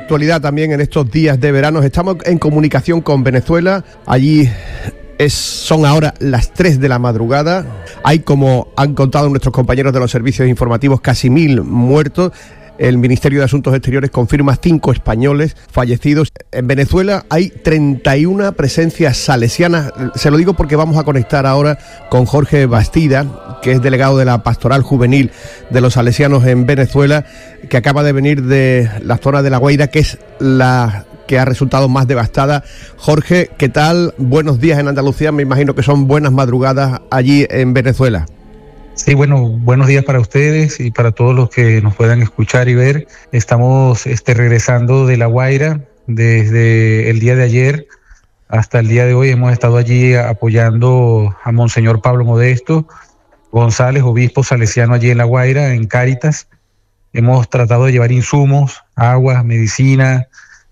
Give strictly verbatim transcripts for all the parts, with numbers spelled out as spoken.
actualidad también en estos días de verano. Estamos en comunicación con Venezuela. Allí es, son ahora las tres de la madrugada. Hay, como han contado nuestros compañeros de los servicios informativos, casi mil muertos. El Ministerio de Asuntos Exteriores confirma cinco españoles fallecidos. En Venezuela hay treinta y una presencias salesianas. Se lo digo porque vamos a conectar ahora con Jorge Bastida, que es delegado de la Pastoral Juvenil de los Salesianos en Venezuela, que acaba de venir de la zona de La Guaira, que es la que ha resultado más devastada. Jorge, ¿qué tal? Buenos días en Andalucía. Me imagino que son buenas madrugadas allí en Venezuela. Sí, bueno, buenos días para ustedes y para todos los que nos puedan escuchar y ver. Estamos este, regresando de La Guaira. Desde el día de ayer hasta el día de hoy hemos estado allí apoyando a Monseñor Pablo Modesto González, obispo salesiano allí en La Guaira, en Cáritas. Hemos tratado de llevar insumos, agua, medicina,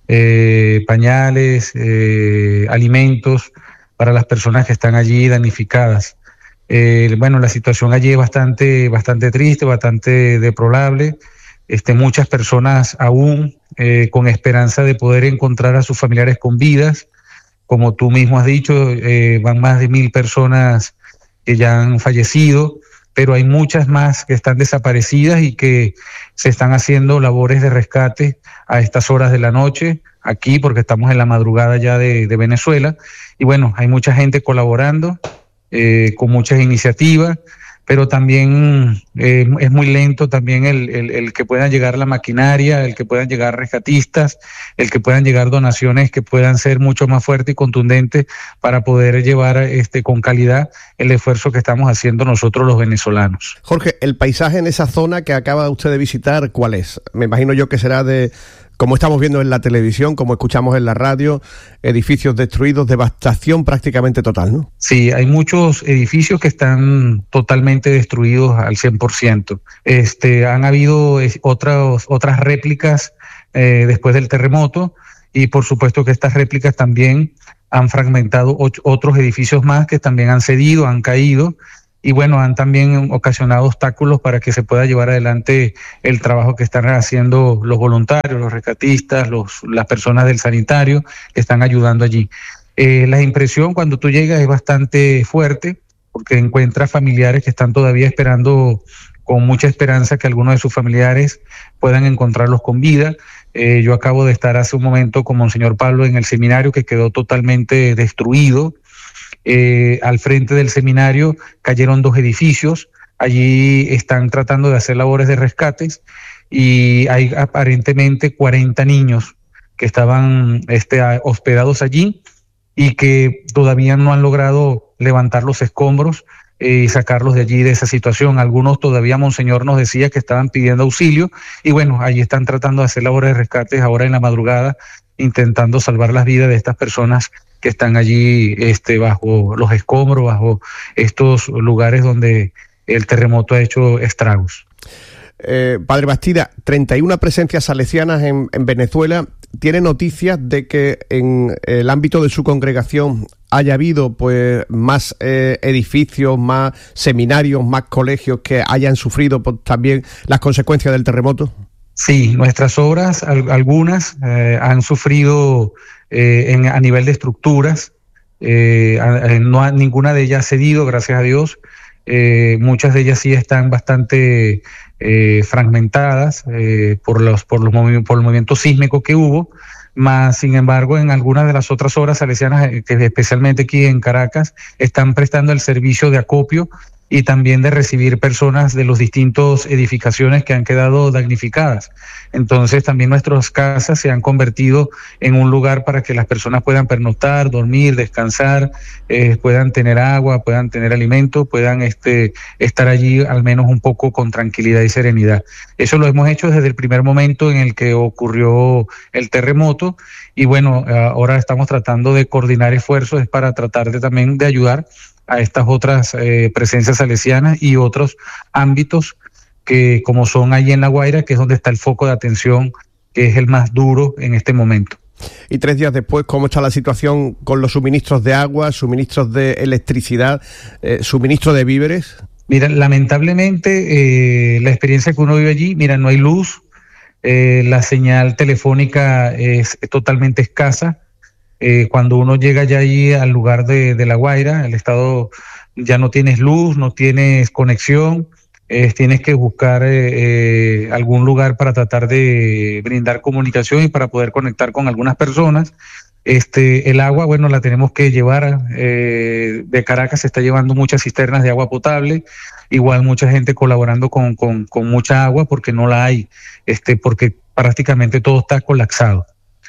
eh, pañales, eh, alimentos para las personas que están allí damnificadas. Eh, bueno, la situación allí es bastante, bastante triste, bastante deplorable. Este, muchas personas aún eh, con esperanza de poder encontrar a sus familiares con vidas. Como tú mismo has dicho, eh, van más de mil personas que ya han fallecido, pero hay muchas más que están desaparecidas y que se están haciendo labores de rescate a estas horas de la noche, aquí porque estamos en la madrugada ya de, de Venezuela. Y bueno, hay mucha gente colaborando. Eh, con muchas iniciativas, pero también eh, es muy lento también el, el, el que puedan llegar la maquinaria, el que puedan llegar rescatistas, el que puedan llegar donaciones que puedan ser mucho más fuertes y contundentes para poder llevar este, con calidad el esfuerzo que estamos haciendo nosotros los venezolanos. Jorge, el paisaje en esa zona que acaba usted de visitar, ¿cuál es? Me imagino yo que será de, como estamos viendo en la televisión, como escuchamos en la radio, edificios destruidos, devastación prácticamente total, ¿no? Sí, hay muchos edificios que están totalmente destruidos al cien por ciento. Este, han habido otras, otras réplicas eh, después del terremoto y por supuesto que estas réplicas también han fragmentado ocho, otros edificios más que también han cedido, han caído. Y bueno, han también ocasionado obstáculos para que se pueda llevar adelante el trabajo que están haciendo los voluntarios, los rescatistas, los, las personas del sanitario que están ayudando allí. Eh, la impresión cuando tú llegas es bastante fuerte porque encuentras familiares que están todavía esperando con mucha esperanza que algunos de sus familiares puedan encontrarlos con vida. Eh, yo acabo de estar hace un momento con Monseñor Pablo en el seminario que quedó totalmente destruido. Eh, al frente del seminario cayeron dos edificios, allí están tratando de hacer labores de rescates y hay aparentemente cuarenta niños que estaban este, hospedados allí y que todavía no han logrado levantar los escombros y eh, sacarlos de allí de esa situación. Algunos todavía Monseñor nos decía que estaban pidiendo auxilio y bueno, allí están tratando de hacer labores de rescates ahora en la madrugada, intentando salvar las vidas de estas personas que están allí este, bajo los escombros, bajo estos lugares donde el terremoto ha hecho estragos. Eh, Padre Bastida, treinta y una presencias salesianas en, en Venezuela. ¿Tiene noticias de que en el ámbito de su congregación haya habido pues más eh, edificios, más seminarios, más colegios que hayan sufrido pues, también las consecuencias del terremoto? Sí, nuestras obras, al, algunas eh, han sufrido eh, en, a nivel de estructuras, eh, a, no ha, ninguna de ellas ha cedido, gracias a Dios. Eh, muchas de ellas sí están bastante eh, fragmentadas eh, por los por los movi- por el movimiento sísmico que hubo, más sin embargo en algunas de las otras obras salesianas, eh, que especialmente aquí en Caracas, están prestando el servicio de acopio y también de recibir personas de las distintas edificaciones que han quedado damnificadas. Entonces también nuestras casas se han convertido en un lugar para que las personas puedan pernoctar, dormir, descansar, eh, puedan tener agua, puedan tener alimento, puedan este, estar allí al menos un poco con tranquilidad y serenidad. Eso lo hemos hecho desde el primer momento en el que ocurrió el terremoto y bueno, ahora estamos tratando de coordinar esfuerzos para tratar de también de ayudar a estas otras eh, presencias salesianas y otros ámbitos que como son allí en La Guaira, que es donde está el foco de atención, que es el más duro en este momento. Y tres días después, ¿cómo está la situación con los suministros de agua, suministros de electricidad, eh, suministro de víveres? Mira, lamentablemente eh, la experiencia que uno vive allí, mira, no hay luz, eh, la señal telefónica es, es totalmente escasa. Eh, cuando uno llega ya allí al lugar de, de La Guaira, el estado ya no tienes luz, no tienes conexión, eh, tienes que buscar eh, eh, algún lugar para tratar de brindar comunicación y para poder conectar con algunas personas. Este, el agua, bueno, la tenemos que llevar, eh, de Caracas se está llevando muchas cisternas de agua potable, igual mucha gente colaborando con, con, con mucha agua porque no la hay, este, porque prácticamente todo está colapsado.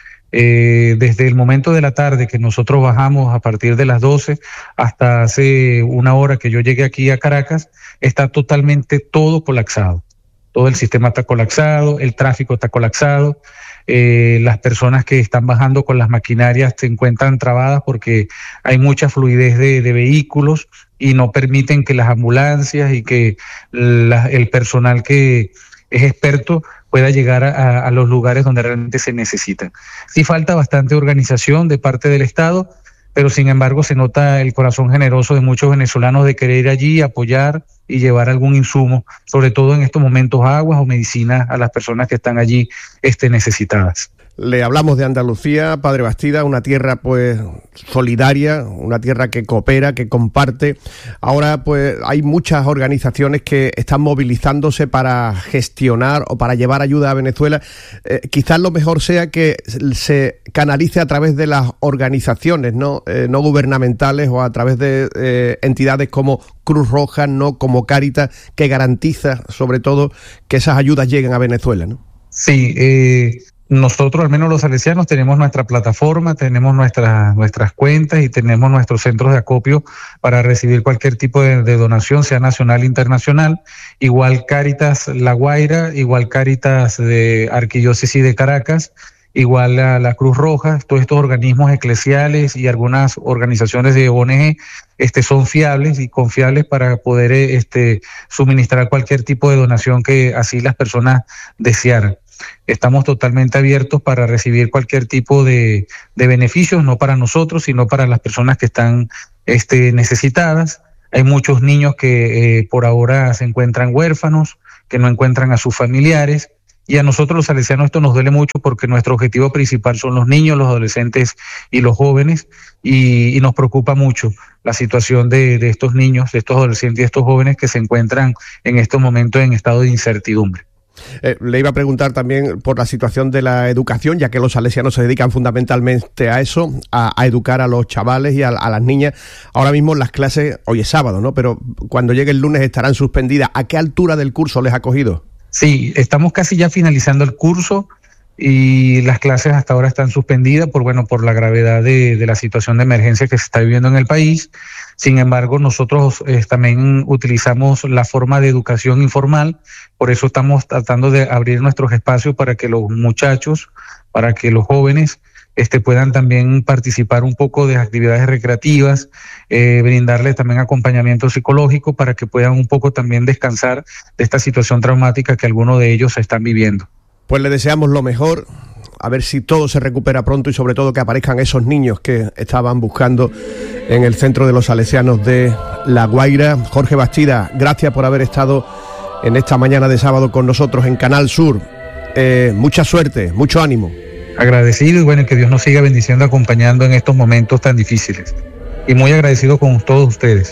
Eh, desde el momento de la tarde que nosotros bajamos a partir de las doce hasta hace una hora que yo llegué aquí a Caracas, está totalmente todo colapsado. Todo el sistema está colapsado, el tráfico está colapsado. Eh, las personas que están bajando con las maquinarias se encuentran trabadas porque hay mucha fluidez de, de vehículos y no permiten que las ambulancias y que la, el personal que es experto pueda llegar a, a los lugares donde realmente se necesitan. Sí falta bastante organización de parte del Estado, pero sin embargo se nota el corazón generoso de muchos venezolanos de querer ir allí, apoyar y llevar algún insumo, sobre todo en estos momentos aguas o medicinas a las personas que están allí este, necesitadas. Le hablamos de Andalucía, Padre Bastida, una tierra pues solidaria, una tierra que coopera, que comparte. Ahora pues hay muchas organizaciones que están movilizándose para gestionar o para llevar ayuda a Venezuela. Eh, quizás lo mejor sea que se canalice a través de las organizaciones no, eh, no gubernamentales o a través de eh, entidades como Cruz Roja, no como Cáritas, que garantiza sobre todo que esas ayudas lleguen a Venezuela, ¿no? Sí, eh... nosotros, al menos los salesianos, tenemos nuestra plataforma, tenemos nuestras nuestras cuentas y tenemos nuestros centros de acopio para recibir cualquier tipo de, de donación, sea nacional e internacional. Igual Cáritas La Guaira, igual Cáritas de Arquidiócesis de Caracas, igual la, la Cruz Roja, todos estos organismos eclesiales y algunas organizaciones de O N G este, son fiables y confiables para poder este, suministrar cualquier tipo de donación que así las personas desearan. Estamos totalmente abiertos para recibir cualquier tipo de, de beneficios, no para nosotros, sino para las personas que están este, necesitadas. Hay muchos niños que eh, por ahora se encuentran huérfanos, que no encuentran a sus familiares, y a nosotros los salesianos esto nos duele mucho porque nuestro objetivo principal son los niños, los adolescentes y los jóvenes, y, y nos preocupa mucho la situación de, de estos niños, de estos adolescentes y estos jóvenes que se encuentran en estos momentos en estado de incertidumbre. Eh, le iba a preguntar también por la situación de la educación, ya que los salesianos se dedican fundamentalmente a eso, a, a educar a los chavales y a, a las niñas. Ahora mismo las clases, hoy es sábado, ¿no? Pero cuando llegue el lunes estarán suspendidas. ¿A qué altura del curso les ha cogido? Sí, estamos casi ya finalizando el curso y las clases hasta ahora están suspendidas por, bueno, por la gravedad de, de la situación de emergencia que se está viviendo en el país. Sin embargo, nosotros eh, también utilizamos la forma de educación informal, por eso estamos tratando de abrir nuestros espacios para que los muchachos, para que los jóvenes este, puedan también participar un poco de actividades recreativas, eh, brindarles también acompañamiento psicológico para que puedan un poco también descansar de esta situación traumática que algunos de ellos están viviendo. Pues le deseamos lo mejor, a ver si todo se recupera pronto y sobre todo que aparezcan esos niños que estaban buscando en el centro de los salesianos de La Guaira. Jorge Bastida, gracias por haber estado en esta mañana de sábado con nosotros en Canal Sur. Eh, mucha suerte, mucho ánimo. Agradecido y bueno, que Dios nos siga bendiciendo, acompañando en estos momentos tan difíciles. Y muy agradecido con todos ustedes.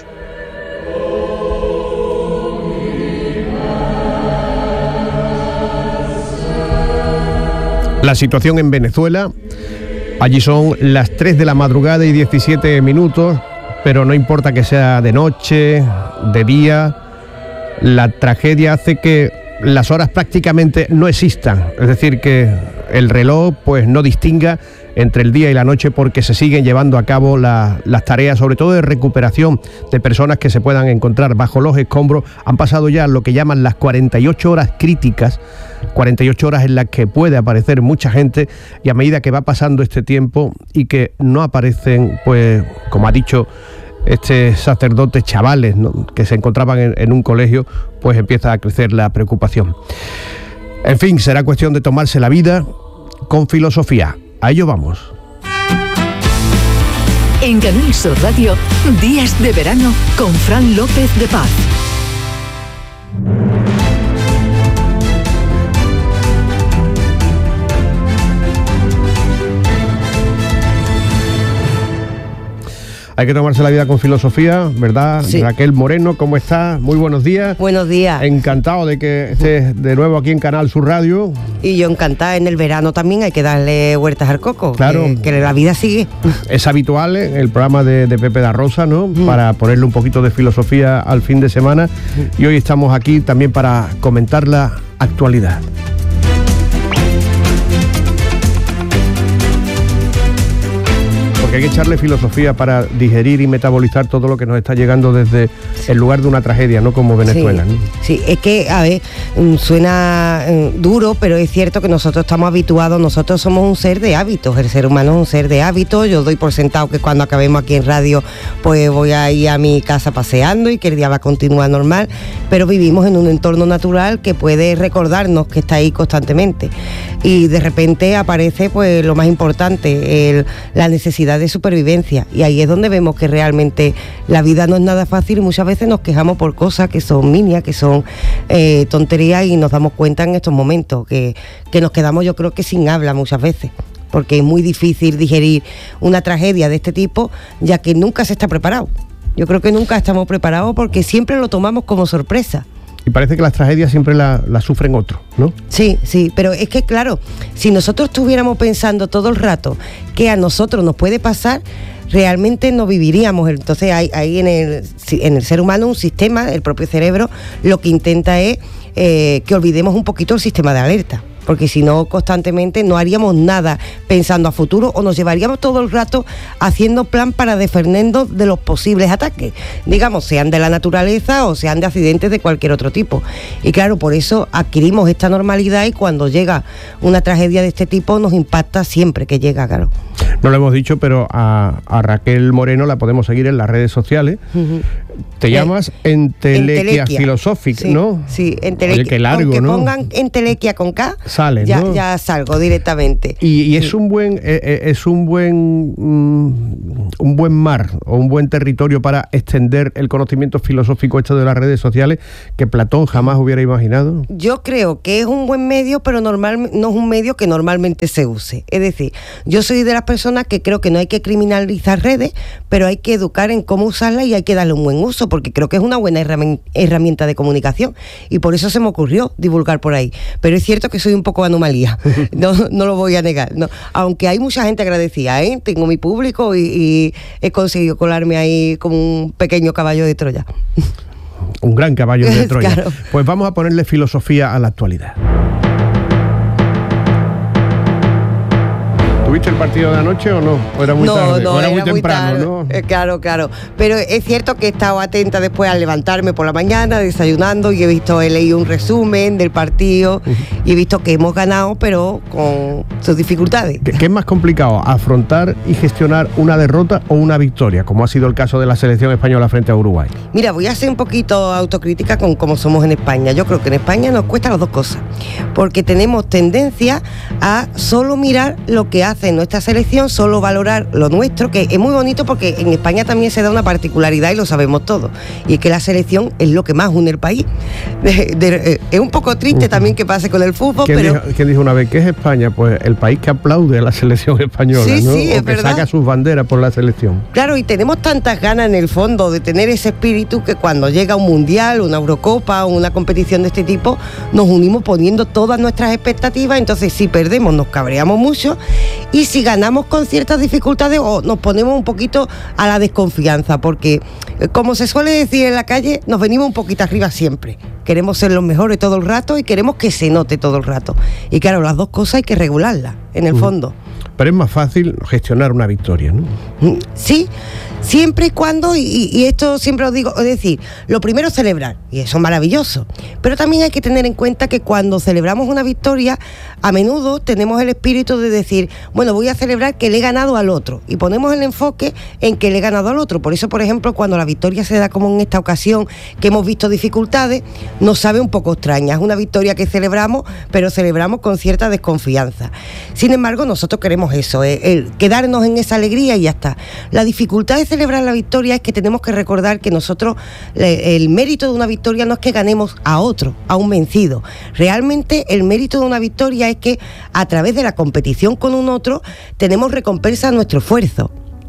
La situación en Venezuela, allí son las tres de la madrugada y diecisiete minutos, pero no importa que sea de noche, de día, la tragedia hace que las horas prácticamente no existan, es decir, que el reloj pues no distinga entre el día y la noche porque se siguen llevando a cabo la, las tareas, sobre todo de recuperación de personas que se puedan encontrar bajo los escombros. Han pasado ya lo que llaman las cuarenta y ocho horas críticas, cuarenta y ocho horas en las que puede aparecer mucha gente, y a medida que va pasando este tiempo y que no aparecen, pues como ha dicho este sacerdote, chavales, ¿no?, que se encontraban en, en un colegio, pues empieza a crecer la preocupación. En fin, será cuestión de tomarse la vida con filosofía. A ello vamos. En Canal Sur Radio, Días de Verano con Fran López de Paz. Hay que tomarse la vida con filosofía, ¿verdad? Sí. Raquel Moreno, ¿cómo estás? Muy buenos días. Buenos días. Encantado de que estés de nuevo aquí en Canal Sur Radio. Y yo encantada, en el verano también hay que darle huertas al coco. Claro. Que, que la vida sigue. Es habitual el programa de, de Pepe da Rosa, ¿no? Mm. Para ponerle un poquito de filosofía al fin de semana. Mm. Y hoy estamos aquí también para comentar la actualidad. Porque hay que echarle filosofía para digerir y metabolizar todo lo que nos está llegando desde el lugar de una tragedia, ¿no? Como Venezuela, sí, ¿no? Sí, es que, a ver, suena duro, pero es cierto que nosotros estamos habituados, nosotros somos un ser de hábitos, el ser humano es un ser de hábitos. Yo doy por sentado que cuando acabemos aquí en radio, pues voy a ir a mi casa paseando y que el día va a continuar normal, pero vivimos en un entorno natural que puede recordarnos que está ahí constantemente. Y de repente aparece, pues, lo más importante, el, la necesidad de supervivencia, y ahí es donde vemos que realmente la vida no es nada fácil y muchas veces nos quejamos por cosas que son minias, que son eh, tonterías, y nos damos cuenta en estos momentos que, que nos quedamos, yo creo que sin habla muchas veces, porque es muy difícil digerir una tragedia de este tipo, ya que nunca se está preparado. Yo creo que nunca estamos preparados porque siempre lo tomamos como sorpresa. Y parece que las tragedias siempre las la sufren otros, ¿no? Sí, sí, pero es que claro, si nosotros estuviéramos pensando todo el rato que a nosotros nos puede pasar, realmente no viviríamos. Entonces hay, hay en, el, en el ser humano un sistema, el propio cerebro, lo que intenta es eh, que olvidemos un poquito el sistema de alerta. Porque si no, constantemente no haríamos nada pensando a futuro, o nos llevaríamos todo el rato haciendo plan para defendernos de los posibles ataques, digamos, sean de la naturaleza o sean de accidentes de cualquier otro tipo. Y claro, por eso adquirimos esta normalidad, y cuando llega una tragedia de este tipo nos impacta siempre que llega, claro. No lo hemos dicho, pero a, a Raquel Moreno la podemos seguir en las redes sociales. Uh-huh. Te llamas eh, Entelequia, Entelequia Filosófica, sí, ¿no? Sí, Entelequia. Oye, qué largo, aunque ¿no? pongan Entelequia con K, sale, ya, ¿no? ya salgo directamente. Y, y es un buen, eh, es un buen, mm, un buen mar o un buen territorio para extender el conocimiento filosófico hecho de las redes sociales, que Platón jamás hubiera imaginado. Yo creo que es un buen medio, pero normal, no es un medio que normalmente se use. Es decir, yo soy de las personas que creo que no hay que criminalizar redes, pero hay que educar en cómo usarlas y hay que darle un buen uso, porque creo que es una buena herramienta de comunicación, y por eso se me ocurrió divulgar por ahí. Pero es cierto que soy un poco anomalía, no, no lo voy a negar, no. Aunque hay mucha gente agradecida, ¿eh? Tengo mi público y, y he conseguido colarme ahí como un pequeño caballo de Troya. Un gran caballo de Troya. Claro. Pues vamos a ponerle filosofía a la actualidad. ¿Tuviste el partido de anoche o no? ¿O era muy no, tarde? No, ¿O era, era muy temprano, muy tarde, ¿no? Eh, claro, claro. Pero es cierto que he estado atenta después al levantarme por la mañana, desayunando, y he visto, he leído un resumen del partido, uh-huh. y he visto que hemos ganado, pero con sus dificultades. ¿Qué, qué es más complicado, afrontar y gestionar una derrota o una victoria, como ha sido el caso de la selección española frente a Uruguay? Mira, voy a hacer un poquito autocrítica con cómo somos en España. Yo creo que en España nos cuesta las dos cosas, porque tenemos tendencia a solo mirar lo que hace nuestra selección, solo valorar lo nuestro, que es muy bonito porque en España también se da una particularidad y lo sabemos todos, y es que la selección es lo que más une el país. De, de, es un poco triste también que pase con el fútbol, ¿Quién pero... dijo, ¿Quién dijo una vez que es España? Pues el país que aplaude a la selección española, sí, ¿no? Sí, o es que verdad. saca sus banderas por la selección. Claro, y tenemos tantas ganas en el fondo de tener ese espíritu que cuando llega un mundial, una Eurocopa o una competición de este tipo, nos unimos poniendo todas nuestras expectativas. Entonces, si perdemos nos cabreamos mucho, y si ganamos con ciertas dificultades o nos ponemos un poquito a la desconfianza, porque como se suele decir en la calle, nos venimos un poquito arriba siempre. Queremos ser los mejores todo el rato y queremos que se note todo el rato. Y claro, las dos cosas hay que regularlas, en el uh-huh. fondo. Pero es más fácil gestionar una victoria, ¿no? Sí, siempre y cuando, y, y esto siempre lo digo, es decir, lo primero es celebrar, y eso es maravilloso, pero también hay que tener en cuenta que cuando celebramos una victoria, a menudo tenemos el espíritu de decir, bueno, voy a celebrar que le he ganado al otro, y ponemos el enfoque en que le he ganado al otro. Por eso, por ejemplo, cuando la victoria se da como en esta ocasión, que hemos visto dificultades, nos sabe un poco extraña. Es una victoria que celebramos, pero celebramos con cierta desconfianza. Sin embargo, nosotros queremos eso, el, el quedarnos en esa alegría y ya está. La dificultad de celebrar la victoria es que tenemos que recordar que nosotros, el mérito de una victoria no es que ganemos a otro, a un vencido. Realmente el mérito de una victoria es que a través de la competición con un otro tenemos recompensa a nuestro esfuerzo.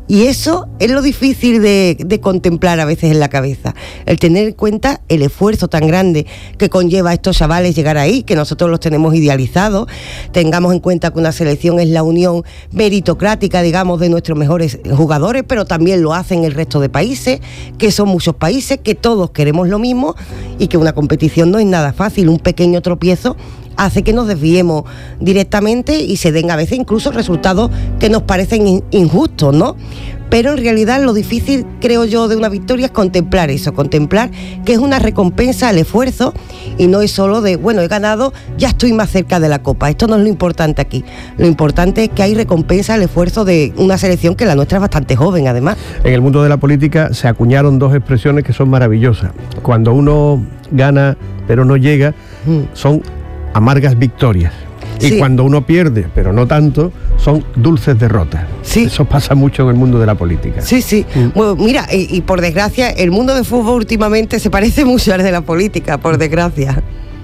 Y eso es lo difícil de, de contemplar a veces en la cabeza, el tener en cuenta el esfuerzo tan grande que conlleva a estos chavales llegar ahí, que nosotros los tenemos idealizados, tengamos en cuenta que una selección es la unión meritocrática, digamos, de nuestros mejores jugadores, pero también lo hacen el resto de países, que son muchos países, que todos queremos lo mismo y que una competición no es nada fácil. Un pequeño tropiezo hace que nos desviemos directamente y se den a veces incluso resultados que nos parecen injustos, ¿no? Pero en realidad lo difícil, creo yo, de una victoria es contemplar eso, contemplar que es una recompensa al esfuerzo y no es solo de, bueno, he ganado, ya estoy más cerca de la Copa. Esto no es lo importante aquí. Lo importante es que hay recompensa al esfuerzo de una selección que la nuestra es bastante joven, además. En el mundo de la política se acuñaron dos expresiones que son maravillosas. Cuando uno gana pero no llega, mm. son amargas victorias. Y sí. Cuando uno pierde, pero no tanto, son dulces derrotas. Sí. Eso pasa mucho en el mundo de la política. Sí, sí. Mm. Bueno, mira, y, y por desgracia, el mundo del fútbol últimamente se parece mucho al de la política, por desgracia.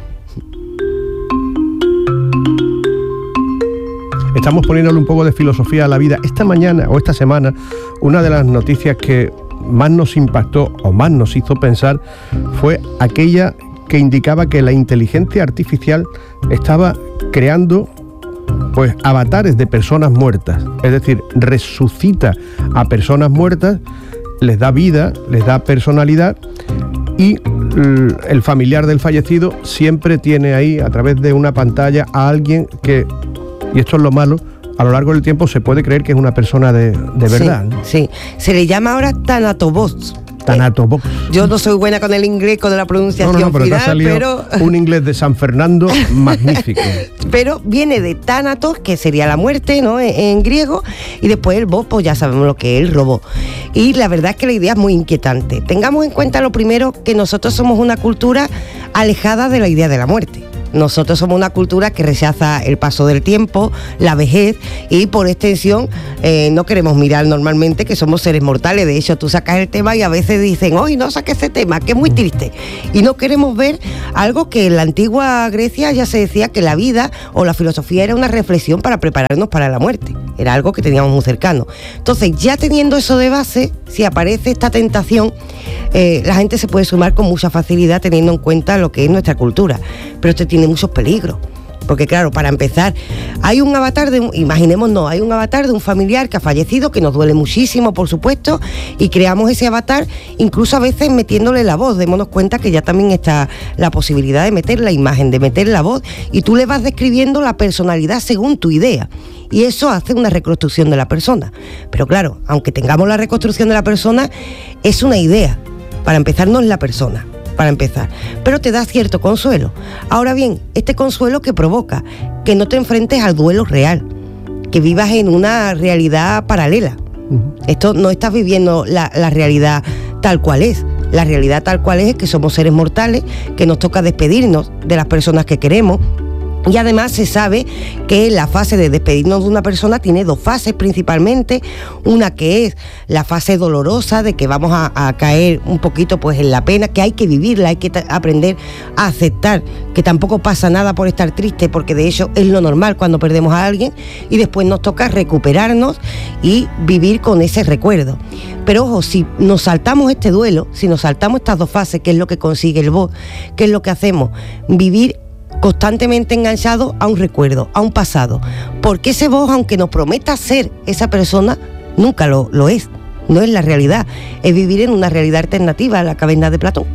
Estamos poniéndole un poco de filosofía a la vida. Esta mañana o esta semana, una de las noticias que más nos impactó o más nos hizo pensar fue aquella que indicaba que la inteligencia artificial estaba creando pues avatares de personas muertas, es decir, resucita a personas muertas, les da vida, les da personalidad y el familiar del fallecido siempre tiene ahí a través de una pantalla a alguien que, y esto es lo malo, a lo largo del tiempo se puede creer que es una persona de, de verdad. Sí, sí, se le llama ahora Thanatobots. Thanatobots. Yo no soy buena con el inglés, con la pronunciación no, no, no, pero final, te ha salido pero... un inglés de San Fernando magnífico. Pero viene de Thanatos, que sería la muerte, ¿no?, en, en griego, y después el bot, pues ya sabemos lo que es el robot. Y la verdad es que la idea es muy inquietante. Tengamos en cuenta lo primero, que nosotros somos una cultura alejada de la idea de la muerte. Nosotros somos una cultura que rechaza el paso del tiempo, la vejez y por extensión eh, no queremos mirar normalmente que somos seres mortales. De hecho, tú sacas el tema y a veces dicen, hoy no saques ese tema, que es muy triste. Y no queremos ver algo que en la antigua Grecia ya se decía que la vida o la filosofía era una reflexión para prepararnos para la muerte. Era algo que teníamos muy cercano. Entonces, ya teniendo eso de base, si aparece esta tentación, eh, la gente se puede sumar con mucha facilidad teniendo en cuenta lo que es nuestra cultura. Pero esto tiene muchos peligros, porque claro, para empezar, hay un avatar de un, imaginemos no, hay un avatar de un familiar que ha fallecido, que nos duele muchísimo, por supuesto, y creamos ese avatar, incluso a veces metiéndole la voz. Démonos cuenta que ya también está la posibilidad de meter la imagen, de meter la voz, y tú le vas describiendo la personalidad según tu idea. Y eso hace una reconstrucción de la persona. Pero claro, aunque tengamos la reconstrucción de la persona, es una idea. Para empezar, no es la persona. Para empezar, pero te da cierto consuelo. Ahora bien, este consuelo que provoca que no te enfrentes al duelo real, que vivas en una realidad paralela. Uh-huh. Esto no estás viviendo la, la realidad tal cual es. La realidad tal cual es, es que somos seres mortales, que nos toca despedirnos de las personas que queremos. Y además se sabe que la fase de despedirnos de una persona tiene dos fases principalmente. Una que es la fase dolorosa, de que vamos a, a caer un poquito pues en la pena, que hay que vivirla, hay que t- aprender a aceptar que tampoco pasa nada por estar triste, porque de hecho es lo normal cuando perdemos a alguien, y después nos toca recuperarnos y vivir con ese recuerdo. Pero ojo, si nos saltamos este duelo, si nos saltamos estas dos fases, que es lo que consigue el bot, ¿qué es lo que hacemos? Vivir constantemente enganchado a un recuerdo, a un pasado, porque ese vos, aunque nos prometa ser esa persona, nunca lo, lo es, no es la realidad, es vivir en una realidad alternativa, la caverna de Platón.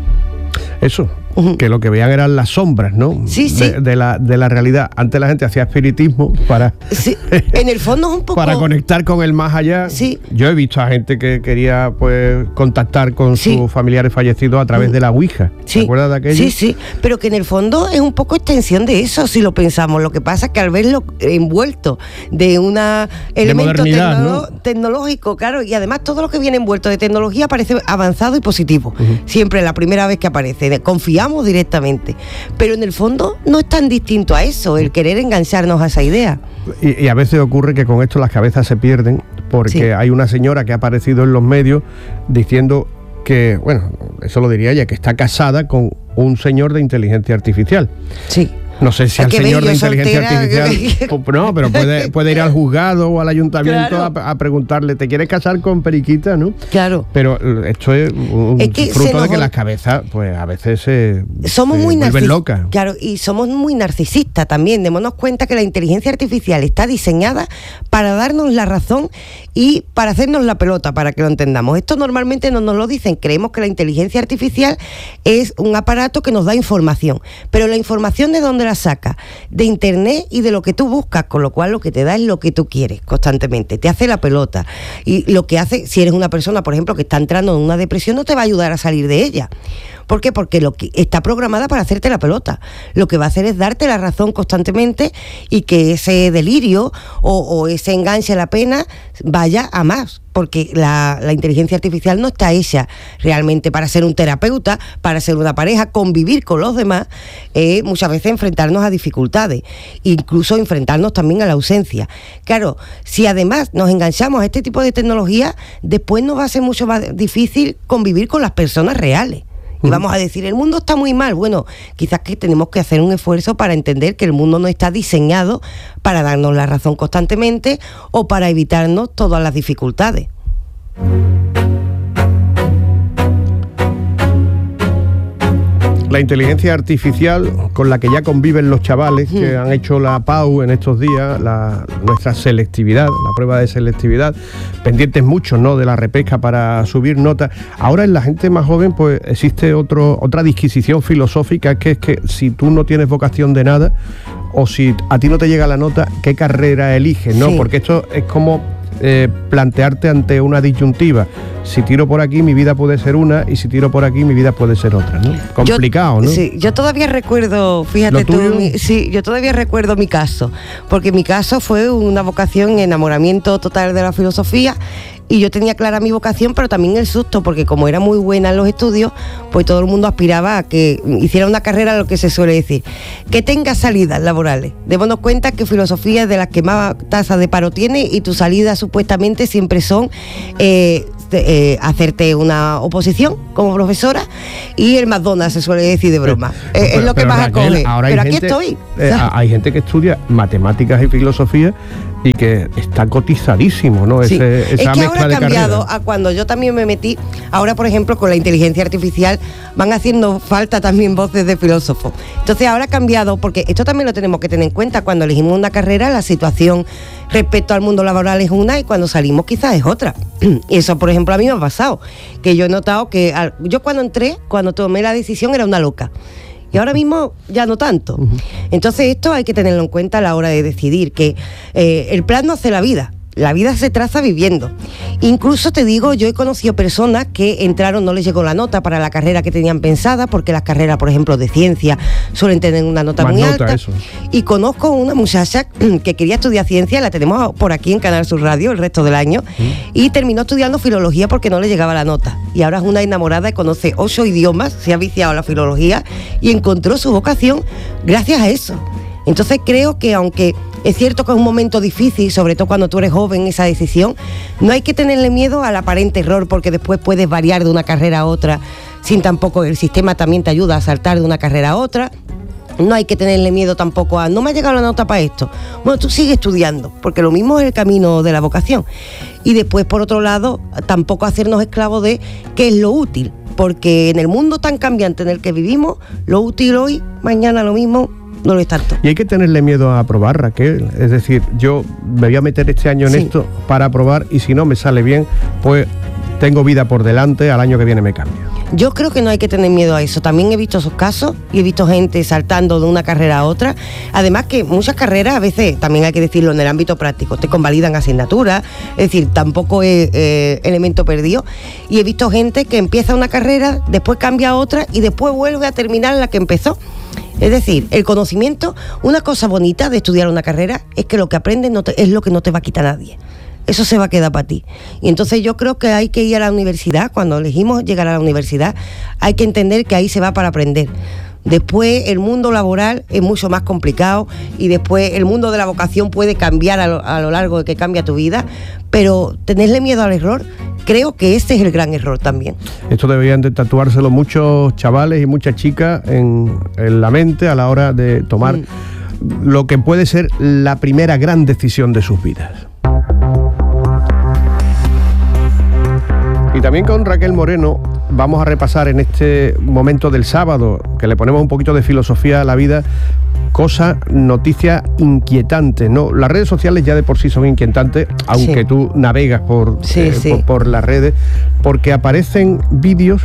Eso, uh-huh. Que lo que veían eran las sombras, ¿no? Sí, sí. De, de, la, de la realidad. Antes la gente hacía espiritismo para... Sí, en el fondo es un poco... para conectar con el más allá. Sí. Yo he visto a gente que quería pues contactar con sí. sus familiares fallecidos a través uh-huh. de la Ouija. Sí. ¿Te acuerdas de aquello? Sí, sí, pero que en el fondo es un poco extensión de eso, si lo pensamos. Lo que pasa es que al verlo envuelto de un elemento de tecno- ¿no? tecnológico, claro, y además todo lo que viene envuelto de tecnología parece avanzado y positivo. Uh-huh. Siempre la primera vez que aparece. Confiamos directamente, pero en el fondo no es tan distinto a eso, el querer engancharnos a esa idea. Y, y a veces ocurre que con esto las cabezas se pierden, porque sí. Hay una señora que ha aparecido en los medios diciendo que, bueno, eso lo diría ella, que está casada con un señor de inteligencia artificial. Sí. No sé si al señor de inteligencia artificial, pues, no, pero puede, puede ir al juzgado o al ayuntamiento claro. a, a preguntarle, ¿te quieres casar con Periquita? ¿No? Claro. Pero esto es un es que fruto de que las cabezas, pues a veces se, somos se muy vuelven locas. Claro, y somos muy narcisistas también. Démonos cuenta que la inteligencia artificial está diseñada para darnos la razón y para hacernos la pelota, para que lo entendamos. Esto normalmente no nos lo dicen. Creemos que la inteligencia artificial es un aparato que nos da información, pero la información ¿de dónde la saca? De internet y de lo que tú buscas, con lo cual lo que te da es lo que tú quieres constantemente, te hace la pelota. Y lo que hace, si eres una persona, por ejemplo, que está entrando en una depresión, no te va a ayudar a salir de ella. ¿Por qué? Porque lo que está programada para hacerte la pelota. Lo que va a hacer es darte la razón constantemente y que ese delirio o, o ese enganche a la pena vaya a más. Porque la, la inteligencia artificial no está hecha realmente para ser un terapeuta, para ser una pareja, convivir con los demás, eh, muchas veces enfrentarnos a dificultades, incluso enfrentarnos también a la ausencia. Claro, si además nos enganchamos a este tipo de tecnología, después nos va a ser mucho más difícil convivir con las personas reales. Y vamos a decir, el mundo está muy mal. Bueno, quizás que tenemos que hacer un esfuerzo para entender que el mundo no está diseñado para darnos la razón constantemente o para evitarnos todas las dificultades. La inteligencia artificial con la que ya conviven los chavales que han hecho la P A U en estos días, la, nuestra selectividad, la prueba de selectividad, pendientes mucho, ¿no?, de la repesca para subir notas. Ahora en la gente más joven pues existe otro, otra disquisición filosófica, que es que si tú no tienes vocación de nada o si a ti no te llega la nota, ¿qué carrera eliges? ¿No? Sí. Porque esto es como Eh, plantearte ante una disyuntiva. Si tiro por aquí, mi vida puede ser una, y si tiro por aquí, mi vida puede ser otra, ¿no? Complicado, yo, ¿no? Sí, yo todavía recuerdo, fíjate tú, mi, sí, yo todavía recuerdo mi caso, porque mi caso fue una vocación, enamoramiento total de la filosofía. Y yo tenía clara mi vocación, pero también el susto, porque como era muy buena en los estudios, pues todo el mundo aspiraba a que hiciera una carrera, lo que se suele decir, que tenga salidas laborales. Démonos cuenta que filosofía es de las que más tasa de paro tiene y tus salidas supuestamente siempre son eh, eh, hacerte una oposición como profesora y el McDonald's, se suele decir de broma. Pero, es, es lo que más acoge. Pero aquí gente, estoy. Eh, hay gente que estudia matemáticas y filosofía y que está cotizadísimo, ¿no? Sí. Ese, esa es que ahora ha cambiado carrera. A cuando yo también me metí. Ahora, por ejemplo, con la inteligencia artificial van haciendo falta también voces de filósofos. Entonces ahora ha cambiado, porque esto también lo tenemos que tener en cuenta. Cuando elegimos una carrera, la situación respecto al mundo laboral es una y cuando salimos quizás es otra. Y eso, por ejemplo, a mí me ha pasado, que yo he notado que al, yo cuando entré, cuando tomé la decisión, era una loca. Y ahora mismo ya no tanto. Uh-huh. Entonces esto hay que tenerlo en cuenta a la hora de decidir, que eh, el plan no hace la vida. La vida se traza viviendo. Incluso te digo, yo he conocido personas que entraron, no les llegó la nota para la carrera que tenían pensada, porque las carreras, por ejemplo, de ciencia suelen tener una nota Más muy nota, alta. Eso. Y conozco una muchacha que quería estudiar ciencia, la tenemos por aquí en Canal Sur Radio el resto del año, ¿Mm? y terminó estudiando filología porque no le llegaba la nota. Y ahora es una enamorada y conoce ocho idiomas, se ha viciado a la filología y encontró su vocación gracias a eso. Entonces creo que aunque es cierto que es un momento difícil, sobre todo cuando tú eres joven, esa decisión, no hay que tenerle miedo al aparente error, porque después puedes variar de una carrera a otra, sin tampoco el sistema también te ayuda a saltar de una carrera a otra. No hay que tenerle miedo tampoco a, no me ha llegado la nota para esto. Bueno, tú sigue estudiando, porque lo mismo es el camino de la vocación. Y después, por otro lado, tampoco hacernos esclavos de qué es lo útil, porque en el mundo tan cambiante en el que vivimos, lo útil hoy, mañana lo mismo, no lo es tanto. Y hay que tenerle miedo a aprobar, Raquel. Es decir, yo me voy a meter este año en sí. esto para aprobar, y si no me sale bien, pues tengo vida por delante, al año que viene me cambio. Yo creo que no hay que tener miedo a eso. También he visto esos casos y he visto gente saltando de una carrera a otra. Además que muchas carreras, a veces, también hay que decirlo en el ámbito práctico, te convalidan asignaturas, es decir, tampoco es eh, elemento perdido. Y he visto gente que empieza una carrera, después cambia a otra y después vuelve a terminar la que empezó. Es decir, el conocimiento, una cosa bonita de estudiar una carrera es que lo que aprendes no te, es lo que no te va a quitar nadie. Eso se va a quedar para ti. Y entonces yo creo que hay que ir a la universidad. Cuando elegimos llegar a la universidad, hay que entender que ahí se va para aprender. Después el mundo laboral es mucho más complicado y después el mundo de la vocación puede cambiar a lo, a lo largo de que cambia tu vida, pero tenerle miedo al error, creo que ese es el gran error también. Esto deberían de tatuárselo muchos chavales y muchas chicas en, en la mente a la hora de tomar mm. lo que puede ser la primera gran decisión de sus vidas. Y también con Raquel Moreno vamos a repasar en este momento del sábado, que le ponemos un poquito de filosofía a la vida, cosas, noticias inquietantes, ¿no? Las redes sociales ya de por sí son inquietantes, aunque sí. tú navegas por, sí, eh, sí. por, por las redes, porque aparecen vídeos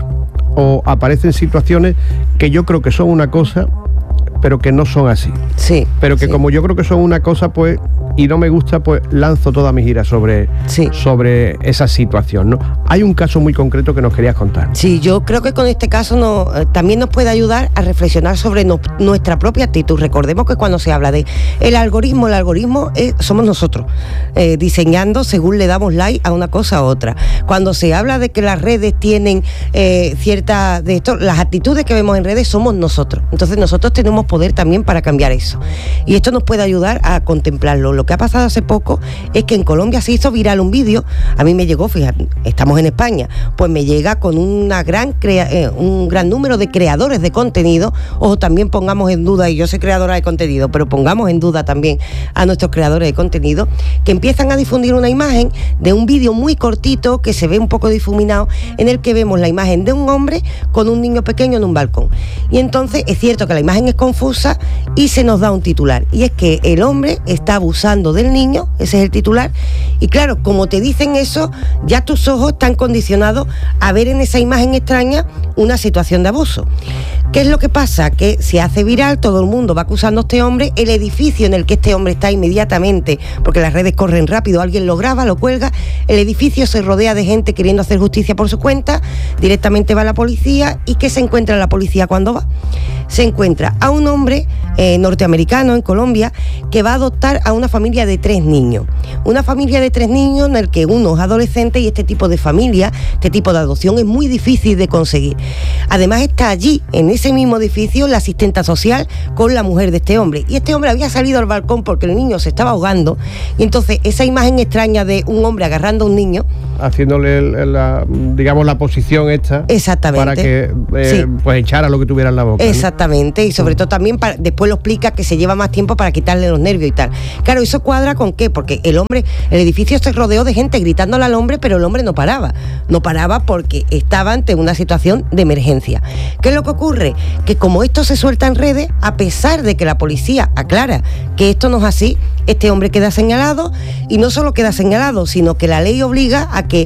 o aparecen situaciones que yo creo que son una cosa, pero que no son así. Sí. Pero que sí. como yo creo que son una cosa, pues, y no me gusta, pues lanzo toda mi gira sobre, sí. sobre esa situación, ¿no? Hay un caso muy concreto que nos querías contar. Sí, yo creo que con este caso no, eh, también nos puede ayudar a reflexionar sobre no, nuestra propia actitud. Recordemos que cuando se habla de el algoritmo, el algoritmo es, somos nosotros, eh, diseñando según le damos like a una cosa a otra. Cuando se habla de que las redes tienen eh, ciertas de esto, las actitudes que vemos en redes somos nosotros. Entonces nosotros tenemos poder también para cambiar eso. Y esto nos puede ayudar a contemplarlo. Lo que ha pasado hace poco es que en Colombia se hizo viral un vídeo, a mí me llegó, fíjate, estamos en España, pues me llega con una gran crea- eh, un gran número de creadores de contenido. Ojo, también pongamos en duda, y yo soy creadora de contenido, pero pongamos en duda también a nuestros creadores de contenido, que empiezan a difundir una imagen de un vídeo muy cortito que se ve un poco difuminado, en el que vemos la imagen de un hombre con un niño pequeño en un balcón. Y entonces es cierto que la imagen es confusa y se nos da un titular, y es que el hombre está abusando del niño, ese es el titular, y claro, como te dicen eso, ya tus ojos están condicionados a ver en esa imagen extraña una situación de abuso. ¿Qué es lo que pasa? Que se hace viral, todo el mundo va acusando a este hombre, el edificio en el que este hombre está inmediatamente, porque las redes corren rápido, alguien lo graba, lo cuelga, el edificio se rodea de gente queriendo hacer justicia por su cuenta, directamente va la policía. ¿Y qué se encuentra la policía cuando va? Se encuentra a un hombre eh, norteamericano en Colombia que va a adoptar a una familia de tres niños. Una familia de tres niños en el que uno es adolescente, y este tipo de familia, este tipo de adopción es muy difícil de conseguir. Además está allí, en ese mismo edificio, la asistenta social con la mujer de este hombre. Y este hombre había salido al balcón porque el niño se estaba ahogando, y entonces esa imagen extraña de un hombre agarrando a un niño, haciéndole el, la, digamos, la posición esta. Exactamente. Para que eh, sí. pues echara lo que tuviera en la boca. Exactamente, ¿no? Y sobre todo también para, después lo explica que se lleva más tiempo para quitarle los nervios y tal. Claro, eso cuadra con qué, porque el hombre, el edificio se rodeó de gente gritándole al hombre, pero el hombre no paraba. No paraba porque estaba ante una situación de emergencia. ¿Qué es lo que ocurre? Que como esto se suelta en redes, a pesar de que la policía aclara que esto no es así, este hombre queda señalado, y no solo queda señalado, sino que la ley obliga a que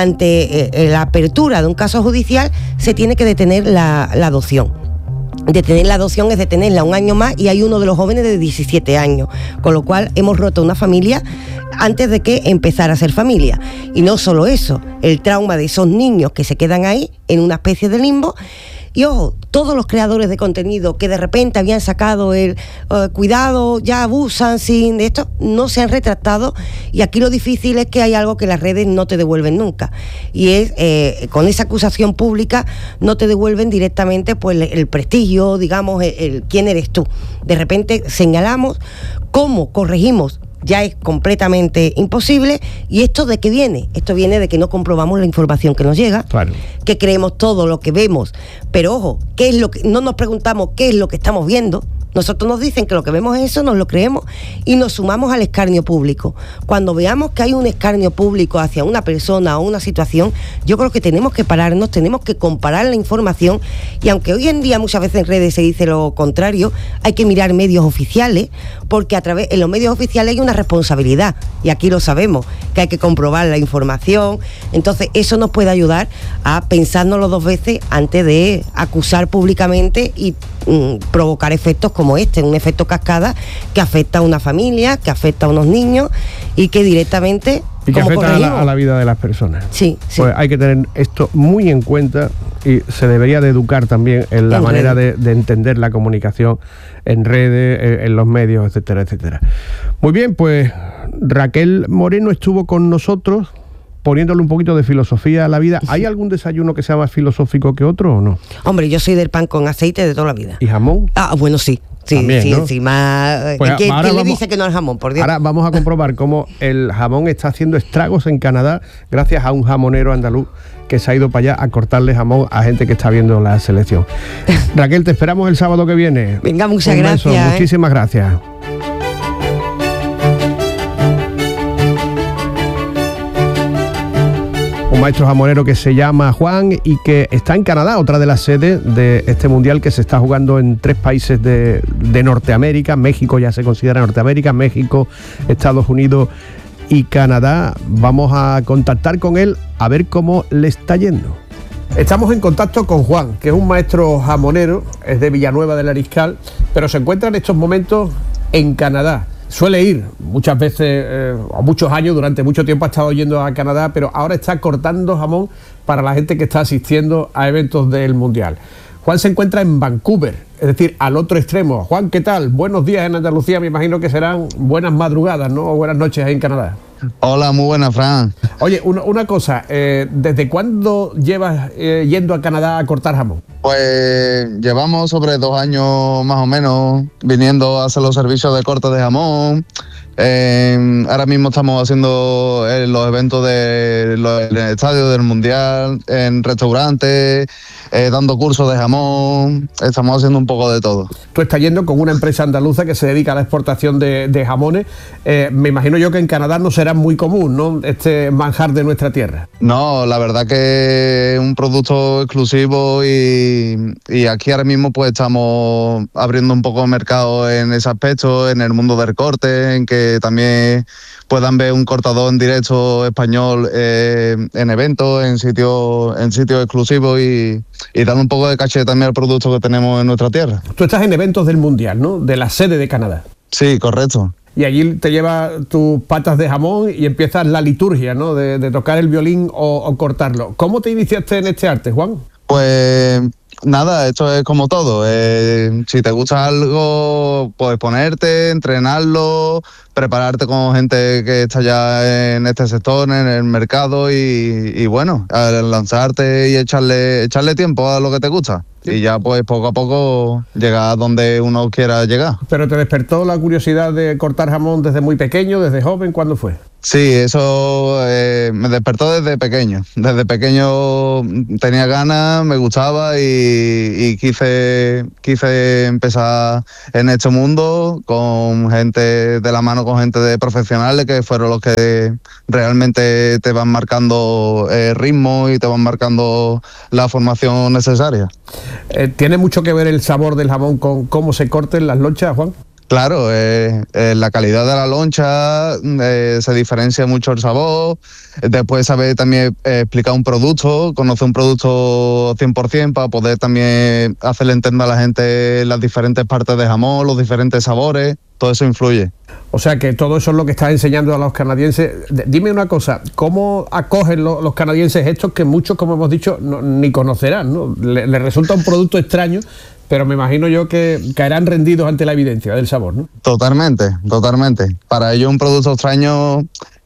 ante eh, la apertura de un caso judicial se tiene que detener la, la adopción. Detener la adopción es detenerla un año más, y hay uno de los jóvenes de diecisiete años, con lo cual hemos roto una familia antes de que empezara a ser familia. Y no solo eso, el trauma de esos niños que se quedan ahí en una especie de limbo. Y ojo, todos los creadores de contenido que de repente habían sacado el uh, cuidado, ya abusan sin esto, no se han retractado, y aquí lo difícil es que hay algo que las redes no te devuelven nunca, y es eh, con esa acusación pública no te devuelven directamente pues el, el prestigio, digamos, el, el quién eres tú. De repente señalamos, ¿cómo corregimos? Ya es completamente imposible. ¿Y esto de qué viene? Esto viene de que no comprobamos la información que nos llega, claro, que creemos todo lo que vemos, pero ojo, ¿qué es lo que no nos preguntamos qué es lo que estamos viendo? Nosotros nos dicen que lo que vemos es eso, nos lo creemos y nos sumamos al escarnio público. Cuando veamos que hay un escarnio público hacia una persona o una situación, yo creo que tenemos que pararnos, tenemos que comparar la información, y aunque hoy en día muchas veces en redes se dice lo contrario, hay que mirar medios oficiales, porque a través en los medios oficiales hay una responsabilidad, y aquí lo sabemos, que hay que comprobar la información. Entonces eso nos puede ayudar a pensárnoslo dos veces antes de acusar públicamente y mm, provocar efectos como este, un efecto cascada que afecta a una familia, que afecta a unos niños, y que directamente y que afecta a la, a la vida de las personas. Sí, sí. Pues hay que tener esto muy en cuenta, y se debería de educar también en la en manera de, de entender la comunicación en redes, en, en los medios, etcétera, etcétera. Muy bien, pues Raquel Moreno estuvo con nosotros poniéndole un poquito de filosofía a la vida. ¿Hay algún desayuno que sea más filosófico que otro o no? Hombre, yo soy del pan con aceite de toda la vida. ¿Y jamón? Ah, bueno, sí. Sí, también, sí, ¿no? encima. Pues ¿Quién, ahora quién le vamos- dice que no al jamón, por Dios? Ahora vamos a comprobar cómo el jamón está haciendo estragos en Canadá gracias a un jamonero andaluz que se ha ido para allá a cortarle jamón a gente que está viendo la selección. Raquel, te esperamos el sábado que viene. Venga, muchas Un beso, gracias, ¿eh? Muchísimas gracias. Un maestro jamonero que se llama Juan y que está en Canadá, otra de las sedes de este mundial que se está jugando en tres países de, de Norteamérica. México ya se considera Norteamérica, México, Estados Unidos y Canadá. Vamos a contactar con él a ver cómo le está yendo. Estamos en contacto con Juan, que es un maestro jamonero, es de Villanueva del Ariscal, pero se encuentra en estos momentos en Canadá. Suele ir muchas veces, eh, o muchos años, durante mucho tiempo ha estado yendo a Canadá, pero ahora está cortando jamón para la gente que está asistiendo a eventos del Mundial. Juan se encuentra en Vancouver, es decir, al otro extremo. Juan, ¿qué tal? Buenos días en Andalucía, me imagino que serán buenas madrugadas, ¿no? O buenas noches ahí en Canadá. Hola, muy buena, Fran. Oye, una, una cosa, eh, ¿desde cuándo llevas eh, yendo a Canadá a cortar jamón? Pues llevamos sobre dos años más o menos viniendo a hacer los servicios de corte de jamón. Eh, ahora mismo estamos haciendo eh, los eventos de, los, en el estadio del Mundial, en restaurantes, eh, dando cursos de jamón. Estamos haciendo un poco de todo. Tú estás yendo con una empresa andaluza que se dedica a la exportación de, de jamones. Eh, me imagino yo que en Canadá no será muy común, ¿no?, este manjar de nuestra tierra. No, la verdad que es un producto exclusivo y, y aquí ahora mismo pues estamos abriendo un poco el mercado en ese aspecto, en el mundo del corte, en que también puedan ver un cortador en directo español eh, en eventos, en sitios en sitios exclusivos y, y dar un poco de caché también al producto que tenemos en nuestra tierra. Tú estás en eventos del Mundial, ¿no?, de la sede de Canadá. Sí, correcto. Y allí te llevas tus patas de jamón y empiezas la liturgia, ¿no?, de, de tocar el violín o, o cortarlo. ¿Cómo te iniciaste en este arte, Juan? Pues nada, esto es como todo. Eh, si te gusta algo, puedes ponerte, entrenarlo, prepararte con gente que está ya en este sector, en el mercado y, y bueno, lanzarte y echarle, echarle tiempo a lo que te gusta. Y ya pues poco a poco llegar a donde uno quiera llegar. ¿Pero te despertó la curiosidad de cortar jamón desde muy pequeño, desde joven? ¿Cuándo fue? Sí, eso eh, me despertó desde pequeño. Desde pequeño tenía ganas, me gustaba y, y quise, quise empezar en este mundo con gente de la mano, con gente de profesionales que fueron los que realmente te van marcando el ritmo y te van marcando la formación necesaria. Eh, ¿Tiene mucho que ver el sabor del jamón con cómo se corten las lonchas, Juan? Claro, eh, eh, la calidad de la loncha eh, se diferencia mucho el sabor. Después saber también eh, explicar un producto, conocer un producto cien por ciento para poder también hacerle entender a la gente las diferentes partes de jamón, los diferentes sabores. Todo eso influye. O sea que todo eso es lo que estás enseñando a los canadienses. D- Dime una cosa, ¿cómo acogen lo, los canadienses estos que muchos, como hemos dicho, no, ni conocerán, ¿no? Le, les resulta un producto extraño, pero me imagino yo que caerán rendidos ante la evidencia del sabor, ¿no? Totalmente, totalmente. Para ellos un producto extraño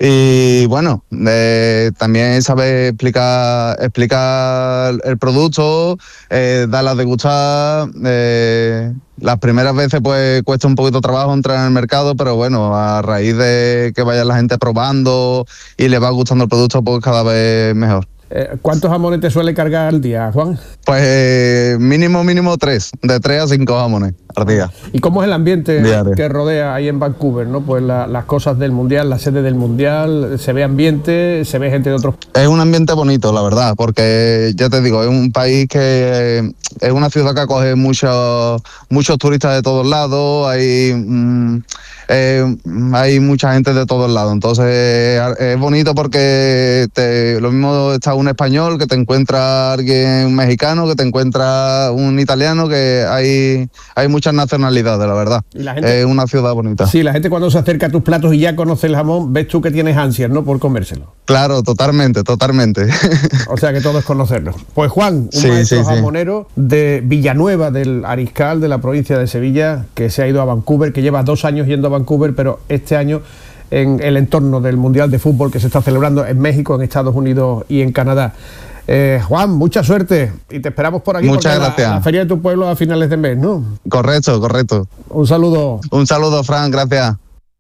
y bueno, eh, también saber explicar, explicar el producto, eh, darle a degustar. Eh, las primeras veces pues cuesta un poquito de trabajo entrar en el mercado, pero bueno, a raíz de que vaya la gente probando y le va gustando el producto, pues cada vez mejor. Eh, ¿Cuántos jamones te suele cargar al día, Juan? Pues eh, mínimo, mínimo tres, de tres a cinco jamones al día. ¿Y cómo es el ambiente Diario. que rodea ahí en Vancouver, ¿no? Pues la, las cosas del Mundial, la sede del Mundial, se ve ambiente, se ve gente de otros... Es un ambiente bonito, la verdad, porque ya te digo, es un país que eh, es una ciudad que acoge muchos muchos turistas de todos lados, hay... Mm, Eh, hay mucha gente de todos lados, entonces es bonito porque te, lo mismo está un español que te encuentra alguien un mexicano, que te encuentra un italiano, que hay hay muchas nacionalidades, la verdad. ¿Y la gente? Es una ciudad bonita. Sí, la gente cuando se acerca a tus platos y ya conoce el jamón, ves tú que tienes ansias, ¿no?, por comérselo. Claro, totalmente, totalmente. O sea que todo es conocerlo. Pues Juan, un Sí, maestro sí, sí. jamonero de Villanueva del Ariscal, de la provincia de Sevilla, que se ha ido a Vancouver, que lleva dos años yendo a Vancouver, pero este año en el entorno del Mundial de Fútbol que se está celebrando en México, en Estados Unidos y en Canadá. Eh, Juan, mucha suerte y te esperamos por aquí. Muchas la, gracias. la feria de tu pueblo a finales de mes, ¿no? Correcto, correcto. Un saludo. Un saludo, Fran, gracias.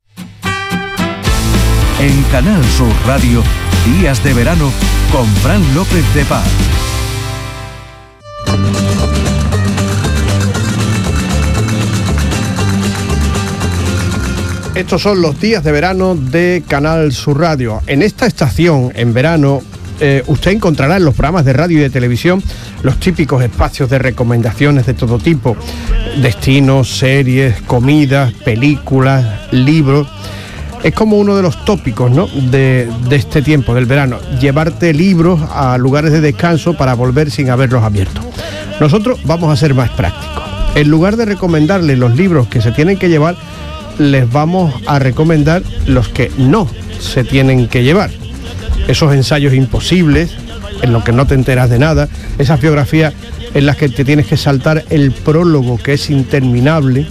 En Canal Sur Radio, Días de Verano con Fran López de Paz. Estos son los días de verano de Canal Sur Radio. En esta estación, en verano, eh, usted encontrará en los programas de radio y de televisión los típicos espacios de recomendaciones de todo tipo. Destinos, series, comidas, películas, libros. Es como uno de los tópicos, ¿no?, de, de este tiempo, del verano. Llevarte libros a lugares de descanso para volver sin haberlos abierto. Nosotros vamos a ser más prácticos. En lugar de recomendarles los libros que se tienen que llevar, les vamos a recomendar los que no se tienen que llevar. Esos ensayos imposibles, en los que no te enteras de nada, esas biografías en las que te tienes que saltar el prólogo, que es interminable,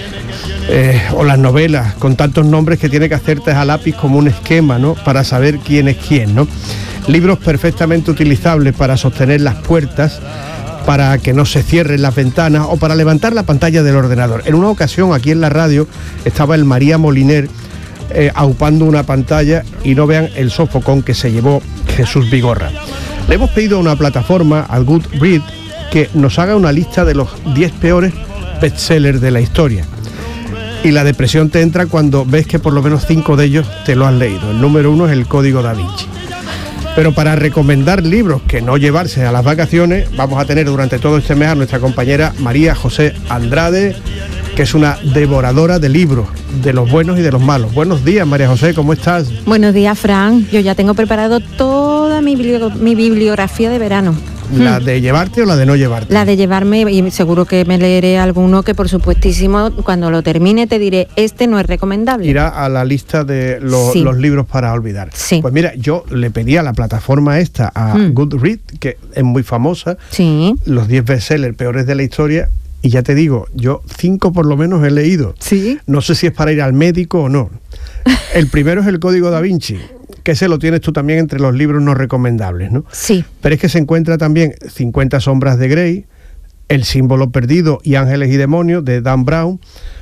eh, o las novelas con tantos nombres que tiene que hacerte a lápiz como un esquema, ¿no?, para saber quién es quién, ¿no? Libros perfectamente utilizables para sostener las puertas, para que no se cierren las ventanas o para levantar la pantalla del ordenador. En una ocasión aquí en la radio estaba el María Moliner eh, aupando una pantalla y no vean el sofocón que se llevó Jesús Vigorra. Le hemos pedido a una plataforma, al Goodreads, que nos haga una lista de los diez peores bestsellers de la historia. Y la depresión te entra cuando ves que por lo menos cinco de ellos te lo has leído. El número uno es El Código Da Vinci. Pero para recomendar libros que no llevarse a las vacaciones, vamos a tener durante todo este mes a nuestra compañera María José Andrade, que es una devoradora de libros, de los buenos y de los malos. Buenos días, María José, ¿cómo estás? Buenos días, Fran. Yo ya tengo preparado toda mi, biblio- mi bibliografía de verano. ¿La Hmm. de llevarte o la de no llevarte? La de llevarme, y seguro que me leeré alguno que por supuestísimo cuando lo termine te diré, este no es recomendable. Irá a la lista de lo- Sí. los libros para olvidar. Sí. Pues mira, yo le pedí a la plataforma esta, a Mm. Goodreads, que es muy famosa, Sí. los diez bestsellers peores de la historia, y ya te digo, yo cinco por lo menos he leído. Sí. No sé si es para ir al médico o no. El primero es El Código Da Vinci, que ese lo tienes tú también entre los libros no recomendables, ¿no? Sí. Pero es que se encuentra también cincuenta sombras de Grey, El símbolo perdido y Ángeles y demonios, de Dan Brown,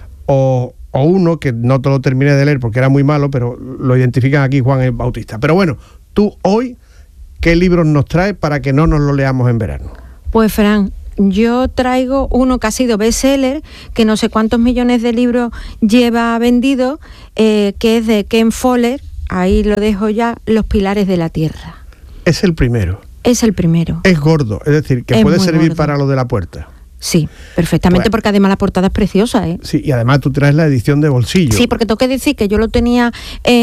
o, o uno que no te lo terminé de leer porque era muy malo, pero lo identifican aquí Juan el Bautista. Pero bueno, tú hoy, ¿qué libros nos traes para que no nos lo leamos en verano? Pues, Fran, yo traigo uno que ha sido bestseller, que no sé cuántos millones de libros lleva vendido, eh, que es de Ken Follett, ahí lo dejo ya, Los pilares de la tierra. Es el primero. Es el primero. Es gordo, es decir, que Es puede muy servir gordo. para lo de la puerta. Sí, perfectamente, Bueno. porque además la portada es preciosa, ¿eh? Sí, y además tú traes la edición de bolsillo. Sí, porque tengo que decir que yo lo tenía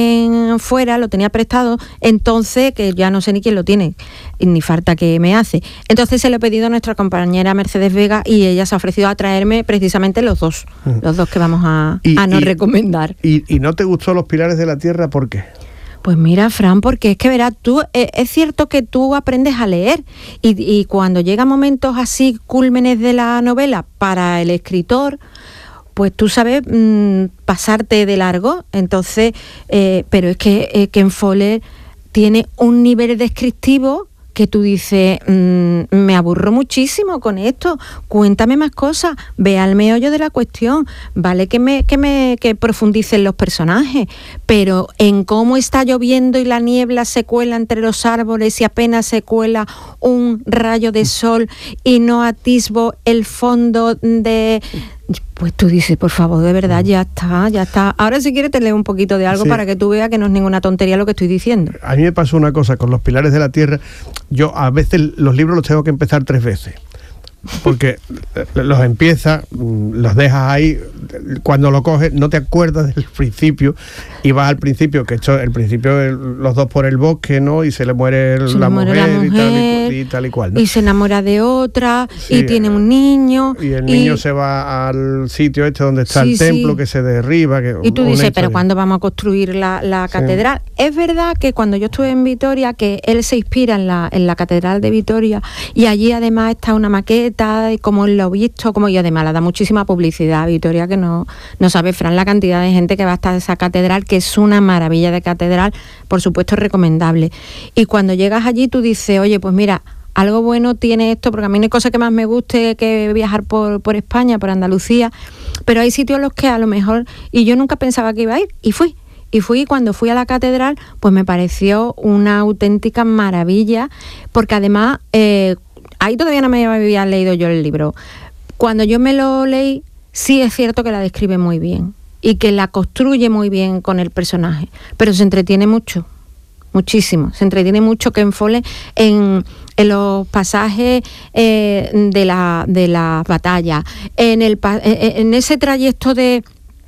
en fuera, lo tenía prestado, entonces, que ya no sé ni quién lo tiene, y ni falta que me hace. Entonces se lo he pedido a nuestra compañera Mercedes Vega y ella se ha ofrecido a traerme precisamente los dos, Mm. los dos que vamos a, Y- a no y- recomendar. ¿Y, y no te gustó Los pilares de la tierra? ¿Por qué? Pues mira, Fran, porque es que verás, tú, eh, es cierto que tú aprendes a leer y, y cuando llegan momentos así, cúlmenes de la novela para el escritor, pues tú sabes mmm, pasarte de largo. Entonces, eh, pero es que eh, Ken Follett tiene un nivel descriptivo que tú dices, mmm, me aburro muchísimo con esto, cuéntame más cosas, ve al meollo de la cuestión, vale que me, que me que profundicen los personajes, pero en cómo está lloviendo y la niebla se cuela entre los árboles y apenas se cuela un rayo de sol y no atisbo el fondo de... Pues tú dices, por favor, de verdad, ya está, ya está. Ahora si quieres te leo un poquito de algo Sí. para que tú veas que no es ninguna tontería lo que estoy diciendo. A mí me pasó una cosa con Los pilares de la tierra. Yo a veces los libros los tengo que empezar tres veces. Porque los empiezas, los dejas ahí, cuando lo coges no te acuerdas del principio y vas al principio, que esto, el principio es los dos por el bosque, ¿no? Y se le muere, Se la, le muere mujer la y, tal y, mujer, cu- y tal y cual, ¿no? y se enamora de otra, Sí, y tiene un niño. Y el niño se va al sitio este donde está Sí, el templo, sí. que se derriba. Que, Y tú una dices, historia. pero ¿cuándo vamos a construir la, la Sí. catedral? Es verdad que cuando yo estuve en Vitoria, que él se inspira en la, en la catedral de Vitoria, y allí además está una maqueta de cómo él lo ha visto, como, y además le da muchísima publicidad a Vitoria, que no, no sabe, Fran, la cantidad de gente que va hasta esa catedral, que es una maravilla de catedral, por supuesto recomendable. Y cuando llegas allí tú dices, oye, pues mira, algo bueno tiene esto, porque a mí no hay cosa que más me guste que viajar por, por España, por Andalucía, pero hay sitios a los que a lo mejor, y yo nunca pensaba que iba a ir, y fui. Y fui, cuando fui a la catedral, pues me pareció una auténtica maravilla, porque además, eh, ahí todavía no me había leído yo el libro. Cuando yo me lo leí, sí es cierto que la describe muy bien y que la construye muy bien con el personaje, pero se entretiene mucho, muchísimo, se entretiene mucho Ken Follett en, en los pasajes eh, de la de la batalla, en el en ese trayecto de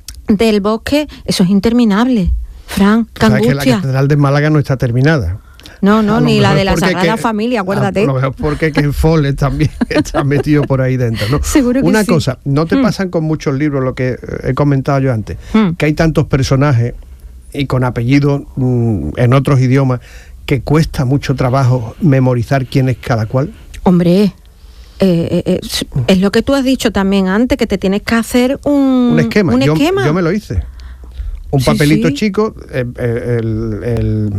del bosque, eso es interminable, Fran, qué angustia. Que la catedral de Málaga no está terminada. No, no, ni la de la porque Sagrada que, Familia, acuérdate. A lo mejor porque Ken Follett también está metido por ahí dentro, ¿no? Seguro que Una sí. cosa, ¿no te mm. pasan con muchos libros lo que he comentado yo antes? Mm. Que hay tantos personajes y con apellidos mm, en otros idiomas que cuesta mucho trabajo memorizar quién es cada cual. Hombre, eh, eh, es, es lo que tú has dicho también antes, que te tienes que hacer un, un esquema. Un yo, esquema. yo me lo hice. Un Sí, papelito sí. chico, eh, eh, el, el,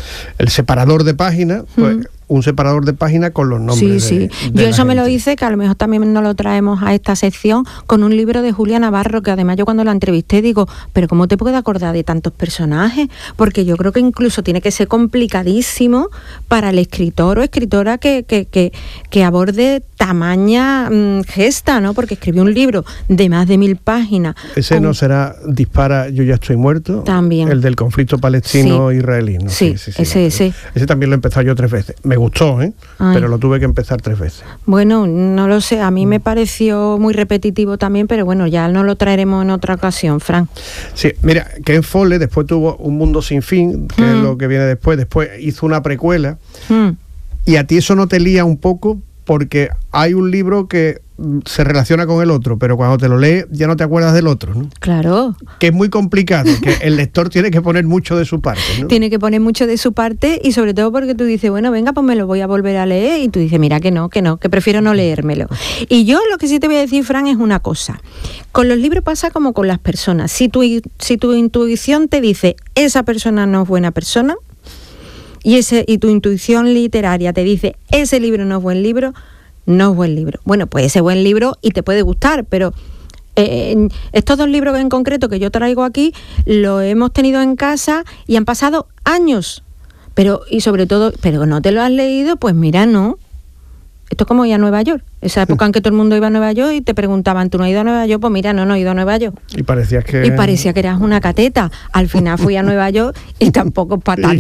el separador de páginas, pues Mm. un separador de páginas con los nombres. Sí, de- sí. de Yo la eso me lo gente. hice, que a lo mejor también nos lo traemos a esta sección, con un libro de Julia Navarro, que además yo cuando la entrevisté digo, pero ¿cómo te puedes acordar de tantos personajes? Porque yo creo que incluso tiene que ser complicadísimo para el escritor o escritora que, que, que, que aborde tamaña mmm, gesta, ¿no? Porque escribió un libro de más de mil páginas. Ese con- no será Dispara, yo ya estoy muerto. También. El del conflicto palestino-israelí, ¿no? Sí, ese, ese. Ese también lo he empezado yo tres veces. Me gustó, ¿eh? Ay. Pero lo tuve que empezar tres veces. Bueno, no lo sé, a mí me pareció muy repetitivo también, pero bueno, ya no lo traeremos en otra ocasión, Fran. Sí, mira, Ken Follett después tuvo Un mundo sin fin, que Mm. es lo que viene después. Después hizo una precuela. Mm. Y a ti eso no te lía un poco, porque hay un libro que mm, se relaciona con el otro, pero cuando te lo lees ya no te acuerdas del otro, ¿no? Claro. Que es muy complicado, que el lector tiene que poner mucho de su parte, ¿no? Tiene que poner mucho de su parte, y sobre todo porque tú dices, bueno, venga, pues me lo voy a volver a leer, y tú dices, mira, que no, que no, que prefiero no leérmelo. Y yo lo que sí te voy a decir, Fran, es una cosa. Con los libros pasa como con las personas. Si tu, si tu intuición te dice, esa persona no es buena persona, y, ese, y tu intuición literaria te dice, ese libro no es buen libro, no es buen libro. Bueno, pues ese buen libro y te puede gustar, pero eh, estos dos libros en concreto que yo traigo aquí, los hemos tenido en casa y han pasado años. Pero, y sobre todo, pero no te lo has leído, pues mira, no. Esto es como ir a Nueva York. Esa época en que todo el mundo iba a Nueva York y te preguntaban, ¿tú no has ido a Nueva York? Pues mira, no, no he ido a Nueva York. Y parecías que... Y parecía que eras una cateta. Al final fui a Nueva York y tampoco para tanto.